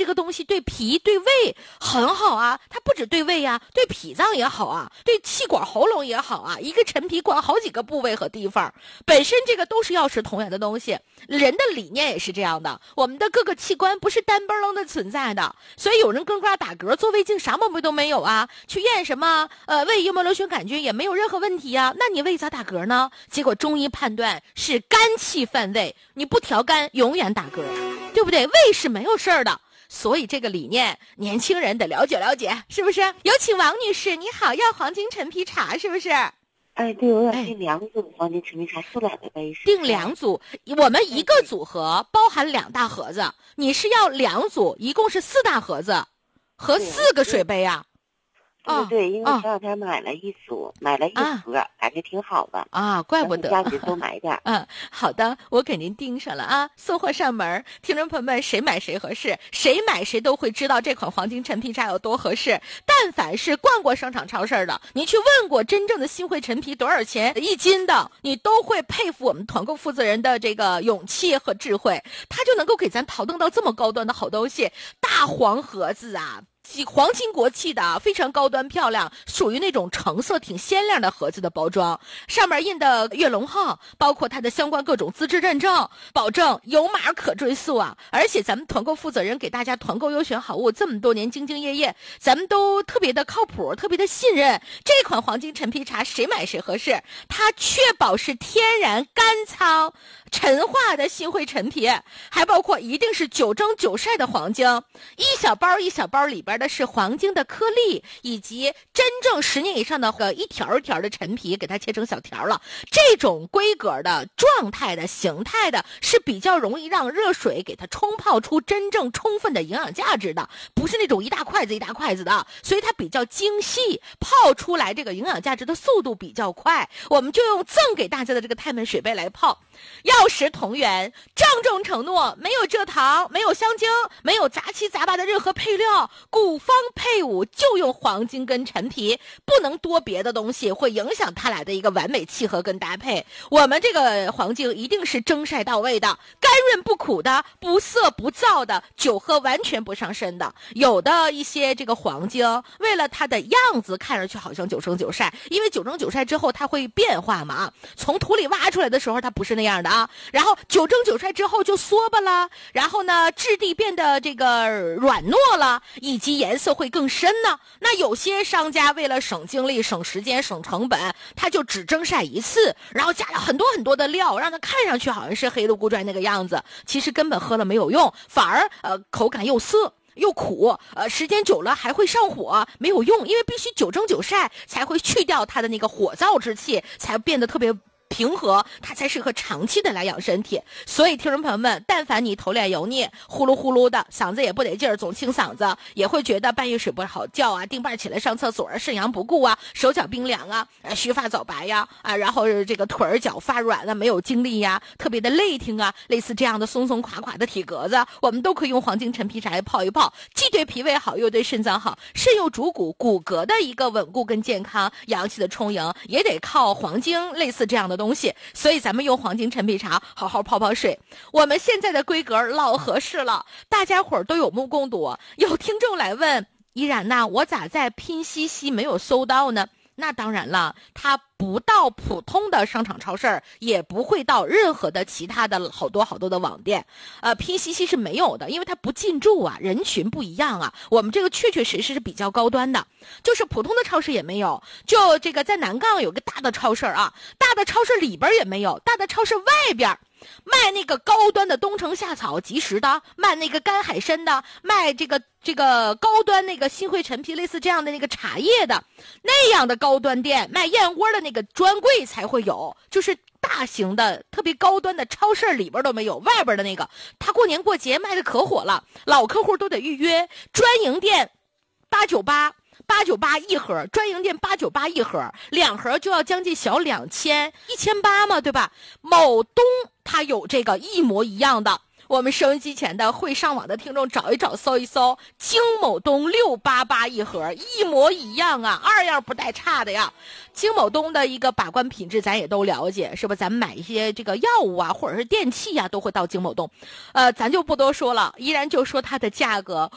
个东西对脾对胃很好啊，它不止对胃啊，对脾脏也好啊，对气管喉咙也好啊，一个陈皮管好几个部位和地方，本身这个都是药食同源的东西。人的理念也是这样的，我们的各个器官不是单崩楞的存在的，所以有人跟呱打嗝做胃镜啥毛病都没有啊，去验什么胃幽门螺旋杆菌也没有任何问题啊，那你胃咋打嗝呢？结果中医判断是肝气犯胃，你不调肝永远打嗝，对不对？胃是没有事儿的。所以这个理念年轻人得了解了解，是不是？有请王女士，你好，要黄金陈皮茶是不是？ 哎，对，我想订2组黄金陈皮茶，就2个杯。 订2组，我们一个组合包含2大盒子，你是要2组，一共是4大盒子和4个水杯啊？ 对，因为前2天买了1组，买了1盒，感觉挺好的啊，怪不得。 家里多买点。 好的，我给您订上了啊，送货上门。听众朋友们，谁买谁合适，谁买谁都会知道这款黄金陈皮茶有多合适。但凡是逛过商场超市的，你去问过真正的新会陈皮多少钱1斤的，你都会佩服我们团购负责人的这个勇气和智慧，他就能够给咱淘登到这么高端的好东西，大黄盒子啊。黄金国际的非常高端漂亮，属于那种成色挺鲜亮的盒子的包装，上面印的月龙号，包括它的相关各种资质认证，保证有码可追溯啊！而且咱们团购负责人给大家团购优选好物，这么多年兢兢业业，咱们都特别的靠谱，特别的信任。这款黄金陈皮茶谁买谁合适，它确保是天然干仓陈化的新会陈皮，还包括一定是9蒸9晒的黄金，一小包一小包里边的是黄金的颗粒，以及真正10年以上的一条一条的陈皮，给它切成小条了。这种规格的状态的形态的是比较容易让热水给它冲泡出真正充分的营养价值的，不是那种一大筷子一大筷子的，所以它比较精细，泡出来这个营养价值的速度比较快。我们就用赠给大家的这个太锰水杯来泡，药食同源，郑重承诺没有蔗糖，没有香精，没有杂七杂八的任何配料，古方配伍，就用黄金跟陈皮，不能多别的东西，会影响它俩的一个完美契合跟搭配。我们这个黄金一定是蒸晒到位的，甘润不苦的，不涩不燥的，酒喝完全不上身的。有的一些这个黄金，为了它的样子看上去好像9蒸9晒，因为9蒸9晒之后它会变化嘛，从土里挖出来的时候它不是那样的啊，然后9蒸9晒之后就缩巴了，然后呢质地变得这个软糯了，以及颜色会更深呢。那有些商家为了省精力省时间省成本，他就只蒸晒1次，然后加了很多很多的料，让它看上去好像是黑了咕拽那个样子，其实根本喝了没有用，反而口感又涩又苦，时间久了还会上火，没有用，因为必须9蒸9晒才会去掉它的那个火燥之气，才变得特别平和，它才适合长期的来养身体。所以听众朋友们，但凡你头脸油腻，呼噜呼噜的，嗓子也不得劲儿，总清嗓子，也会觉得半夜睡不好觉啊，定半起来上厕所啊，肾阳不顾啊，手脚冰凉啊，须发早白呀，然后这个腿儿脚发软啊，没有精力呀，特别的累挺啊，类似这样的松松垮垮的体格子，我们都可以用黄金陈皮茶来泡一泡，既对脾胃好，又对肾脏好，肾又主骨，骨骼的一个稳固跟健康，阳气的充盈也得靠黄金，类似这样的东西。所以咱们用黄金陈皮茶好好泡泡水。我们现在的规格老合适了，大家伙儿都有目共睹。有听众来问依然呐，我咋在拼夕夕没有搜到呢？那当然了，它不到普通的商场超市，也不会到任何的其他的好多好多的网店。拼夕夕是没有的，因为它不进驻啊，人群不一样啊。我们这个确确实实是比较高端的，就是普通的超市也没有。就这个在南杠有个大的超市啊，大的超市里边也没有，大的超市外边卖那个高端的冬虫夏草即食的，卖那个干海参的，卖这个高端那个新会陈皮类似这样的那个茶叶的，那样的高端店卖燕窝的那个专柜才会有，就是大型的特别高端的超市里边都没有，外边的那个他过年过节卖的可火了，老客户都得预约，专营店898一盒，专营店898一盒，2盒就要将近小2000，1800嘛，对吧？某东它有这个一模一样的，我们收音机前的会上网的听众找一找搜一搜，京某东688一盒，一模一样啊，2样不带差的呀。京某东的一个把关品质咱也都了解，是吧？咱们买一些这个药物啊或者是电器啊都会到京某东，咱就不多说了，依然就说它的价格